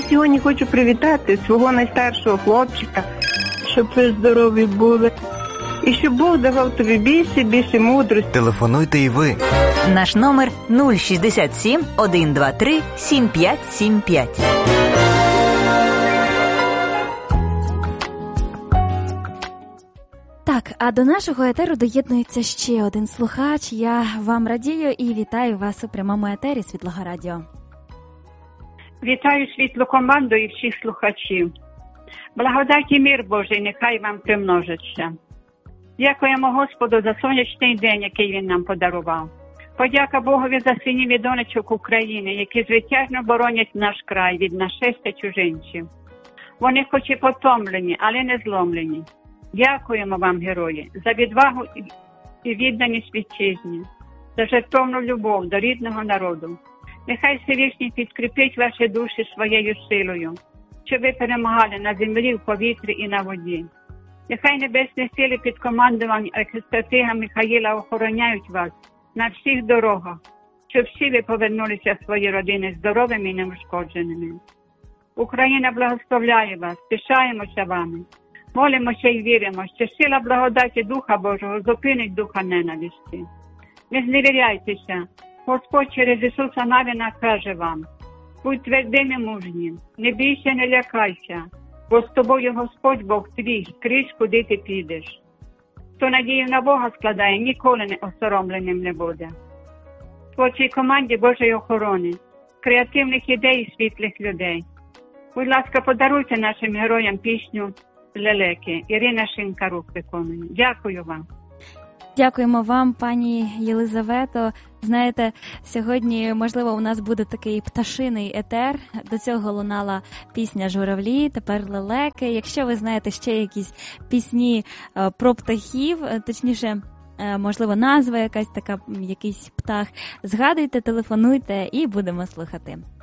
сьогодні хочу привітати свого найстаршого хлопчика, щоб ви здорові були. І щоб Бог давав тобі більше мудрості. Телефонуйте і ви. Наш номер 067 123 7575. Так, а до нашого етеру доєднується ще один слухач. Я вам радію і вітаю вас у прямому етері Світлого Радіо. Вітаю світлу команду і всіх слухачів. Благодать і мир Божий нехай вам примножиться. Дякуємо Господу за сонячний день, який Він нам подарував. Подяка Богові за синів і донечок України, які звитяжно боронять наш край від нашестя чужинців. Вони хоч і потомлені, але не зломлені. Дякуємо вам, герої, за відвагу і відданість вітчизні, за жертовну любов до рідного народу. Нехай Всевишній підкріпить ваші душі своєю силою, щоб ви перемагали на землі, в повітрі і на воді. Нехай небесні сили під командуванням архістратига Михаїла охороняють вас на всіх дорогах, щоб всі ви повернулися в свої родини здоровими і неушкодженими. Україна благословляє вас, пишаємося вами, молимося і віримо, що сила благодаті Духа Божого зупинить духа ненависті. Не зневіряйтеся, Господь через Ісуса Навіна каже вам: будь твердим і мужнім, не бійся, не лякайся, бо з тобою Господь Бог твій, скрізь, куди ти підеш. Хто надію на Бога складає, ніколи не осоромленим не буде. В творчій команді Божої охорони, креативних ідей і світлих людей. Будь ласка, подаруйте нашим героям пісню «Лелеки». Ірина Шинкарук виконує. Дякую вам. Дякуємо вам, пані Єлизавето. Знаєте, сьогодні, можливо, у нас буде такий пташиний етер. До цього лунала пісня «Журавлі», тепер «Лелеки». Якщо ви знаєте ще якісь пісні про птахів, точніше, можливо, назва якась така, якийсь птах, згадуйте, телефонуйте і будемо слухати.